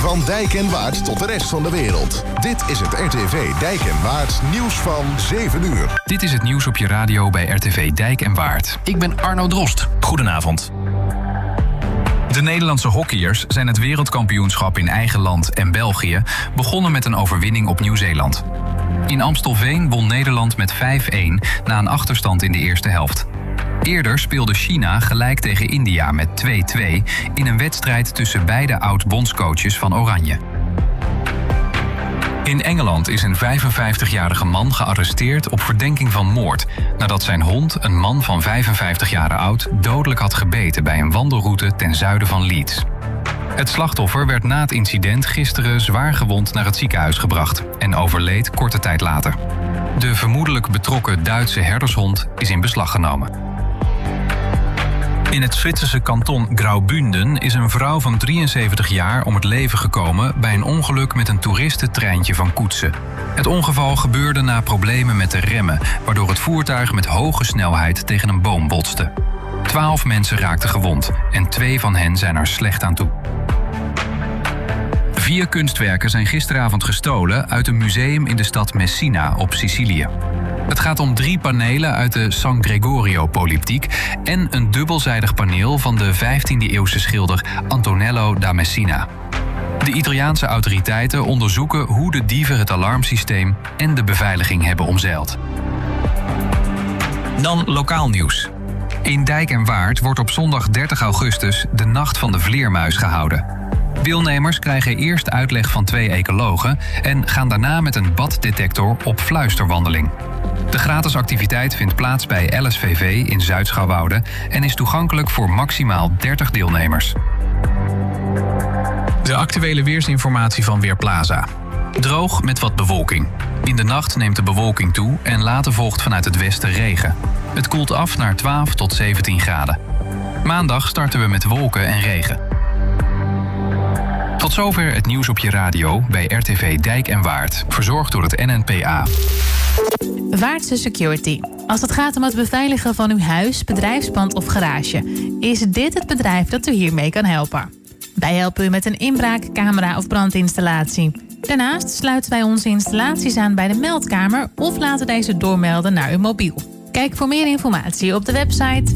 Van Dijk en Waard tot de rest van de wereld. Dit is het RTV Dijk en Waard nieuws van 7 uur. Dit is het nieuws op je radio bij RTV Dijk en Waard. Ik ben Arno Drost. Goedenavond. De Nederlandse hockeyers zijn het wereldkampioenschap in eigen land en België begonnen met een overwinning op Nieuw-Zeeland. In Amstelveen won Nederland met 5-1 na een achterstand in de eerste helft. Eerder speelde China gelijk tegen India met 2-2 in een wedstrijd tussen beide oud-bondscoaches van Oranje. In Engeland is een 55-jarige man gearresteerd op verdenking van moord nadat zijn hond een man van 55 jaar oud dodelijk had gebeten bij een wandelroute ten zuiden van Leeds. Het slachtoffer werd na het incident gisteren zwaar gewond naar het ziekenhuis gebracht en overleed korte tijd later. De vermoedelijk betrokken Duitse herdershond is in beslag genomen. In het Zwitserse kanton Graubünden is een vrouw van 73 jaar om het leven gekomen bij een ongeluk met een toeristentreintje van Koetsen. Het ongeval gebeurde na problemen met de remmen, waardoor het voertuig met hoge snelheid tegen een boom botste. 12 mensen raakten gewond en 2 van hen zijn er slecht aan toe. 4 kunstwerken zijn gisteravond gestolen uit een museum in de stad Messina op Sicilië. Het gaat om 3 panelen uit de San Gregorio-polyptiek en een dubbelzijdig paneel van de 15e-eeuwse schilder Antonello da Messina. De Italiaanse autoriteiten onderzoeken hoe de dieven het alarmsysteem en de beveiliging hebben omzeild. Dan lokaal nieuws. In Dijk en Waard wordt op zondag 30 augustus de Nacht van de Vleermuis gehouden. Deelnemers krijgen eerst uitleg van 2 ecologen en gaan daarna met een baddetector op fluisterwandeling. De gratis activiteit vindt plaats bij LSVV in Zuid-Schouwwoude en is toegankelijk voor maximaal 30 deelnemers. De actuele weersinformatie van Weerplaza. Droog met wat bewolking. In de nacht neemt de bewolking toe en later volgt vanuit het westen regen. Het koelt af naar 12 tot 17 graden. Maandag starten we met wolken en regen. Tot zover het nieuws op je radio bij RTV Dijk en Waard. Verzorgd door het NNPA. Waardse Security. Als het gaat om het beveiligen van uw huis, bedrijfspand of garage, is dit het bedrijf dat u hiermee kan helpen. Wij helpen u met een inbraak, camera of brandinstallatie. Daarnaast sluiten wij onze installaties aan bij de meldkamer of laten deze doormelden naar uw mobiel. Kijk voor meer informatie op de website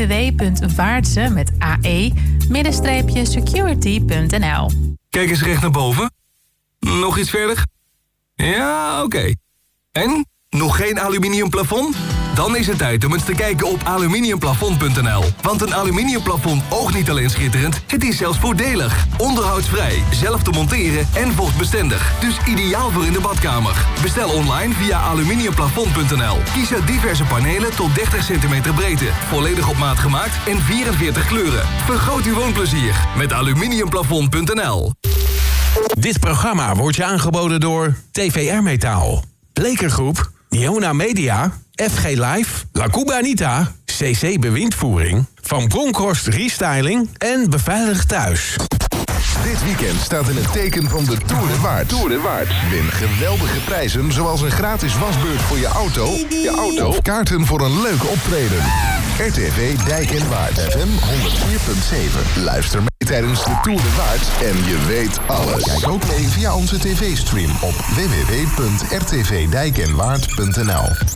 www.waardse-security.nl. Kijk eens recht naar boven. Nog iets verder? Ja, oké. En? Nog geen aluminium plafond? Dan is het tijd om eens te kijken op aluminiumplafond.nl. Want een aluminiumplafond oogt niet alleen schitterend, het is zelfs voordelig. Onderhoudsvrij, zelf te monteren en vochtbestendig. Dus ideaal voor in de badkamer. Bestel online via aluminiumplafond.nl. Kies uit diverse panelen tot 30 cm breedte. Volledig op maat gemaakt en 44 kleuren. Vergroot uw woonplezier met aluminiumplafond.nl. Dit programma wordt je aangeboden door TVR Metaal, Blekergroep, Iona Media, FG Live, La Cubanita, CC Bewindvoering, Van Bronckhorst Restyling en Beveiligd Thuis. Dit weekend staat in het teken van de Tour de Waard. Win geweldige prijzen zoals een gratis wasbeurt voor je auto. Of kaarten voor een leuk optreden. RTV Dijk en Waard FM 104.7. Luister mee tijdens de Tour de Waard en je weet alles. Kijk ook mee via onze tv-stream op www.rtvdijkenwaard.nl.